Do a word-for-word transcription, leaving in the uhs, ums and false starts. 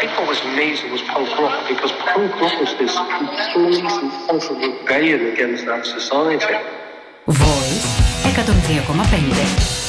think what was amazing was punk rock, because punk rock was this complete and utter rebellion against that society. Voice εκατόν τρία κόμμα πέντε.